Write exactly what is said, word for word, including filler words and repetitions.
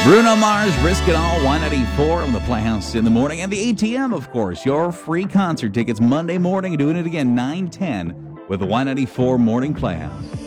Bruno Mars, Risk It All, Y ninety-four on the Playhouse in the morning. And the A T M, of course, your free concert tickets Monday morning. Doing it again, nine ten with the Y ninety-four Morning Playhouse.